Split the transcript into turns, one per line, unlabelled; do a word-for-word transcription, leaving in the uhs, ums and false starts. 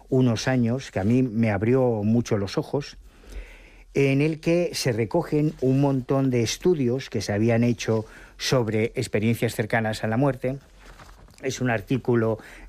unos años, que a mí me abrió mucho los ojos, en el que se recogen un montón de estudios que se habían hecho sobre experiencias cercanas a la muerte. Es un artículo